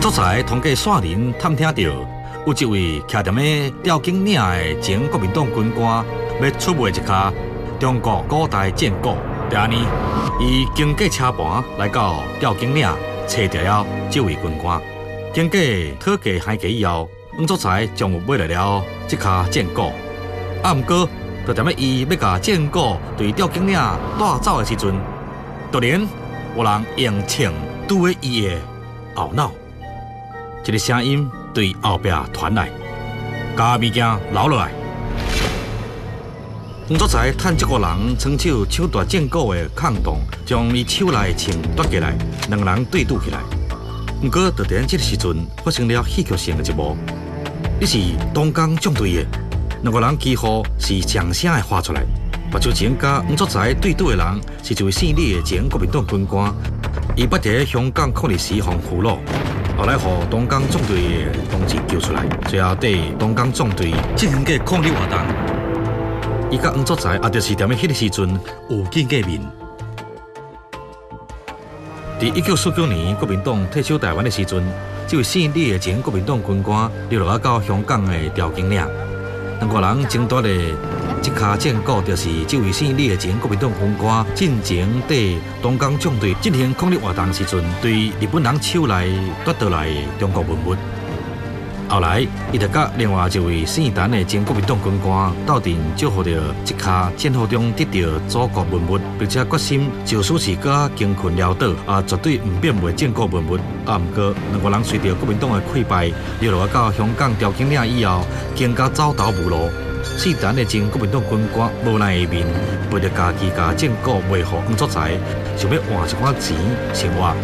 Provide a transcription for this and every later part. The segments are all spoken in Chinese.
作才通过线人探听到，有一位徛踮咧吊颈岭的前国民党军官要出卖一卡中国古代剑鼓。第二年，伊经过车盘来到吊颈岭，找到了这位军官。经过讨价还价以后，黄作才将有买来了这卡剑鼓。啊，毋过，就踮咧伊要甲剑鼓对吊颈岭带走的时阵，突然有人用枪拄喺伊的后脑。一个声音对后壁传来，把物件留落来。黄作才趁这个人双手抢夺剑鼓的空档，将伊手内的枪夺下来，两人对赌起来。不过，就在这个时阵，发生了戏剧性的一幕。你是东江纵队的，两个人几乎是响声的喊出来。目睭前甲黄作才对赌的人，是一位姓李的前国民党军官，伊捌伫香港抗日时被俘虏。后来，互东江纵队的同志救出来，最后对东江纵队进行过抗日活动。伊甲黄作才也就是踮咧迄个时阵有见过面。伫1949年国民党退守台湾的时阵，这位姓李的前国民党军官流落到香港的吊颈岭，两个人争夺的这卡剑鼓，就是这位姓李的前国民党军官进前对东江纵队进行抗日活动时阵，对日本人手内夺得来的中国文物。后来，伊就甲另外一位姓陈的前国民党军官斗阵祝福着这卡战祸中得到祖国文物，并且决心就算是搁艰困潦倒，也绝对唔变卖建国文物。啊，毋过两个人随着国民党的溃败，流落到香港吊颈岭以后，更加走投无路。姓陈的前国民党军官无奈的面，为着家己甲剑鼓卖予黄作才，想要换一寡钱生活。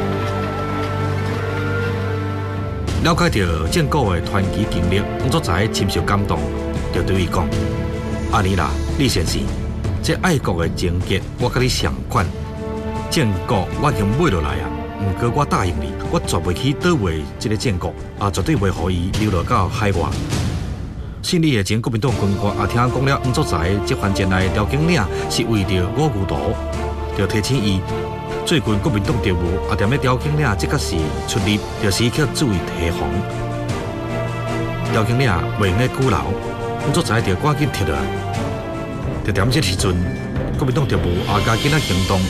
了解到剑鼓的传奇经历，黄作才深受感动，就对伊讲：“阿妮啦，李先生，这爱国的情结我甲你相款，剑鼓我已经买落来啊。毋过我答应你，我绝袂去倒卖这个剑鼓，也绝对袂予伊流落到海外。”姓李的前国民党军官也听讲了黄作才这番前来吊颈岭是为着五牛图，就提醒伊。最近国民党队伍也踮咧吊颈岭，即个是出入，着时刻注意提防。吊颈岭袂用咧久留，黄作才着赶紧撤落来。就踮这时阵，国民党队伍也加紧行动。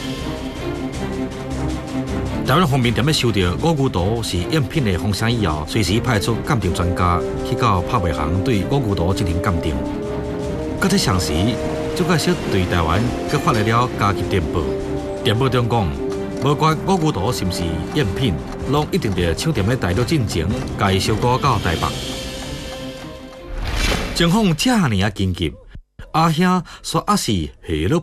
台湾方面踮咧收到五牛图是赝品的风声以后，随时派出鉴定专家去到拍卖行对五牛图进行鉴定。搁在上时，就介绍对台湾搁发来了加急电报。电报中讲，无管五牛图是毋是赝品，拢一定得抢踮咧大陆进前，甲伊收购到台北。情况这呢紧急，阿兄说也是下落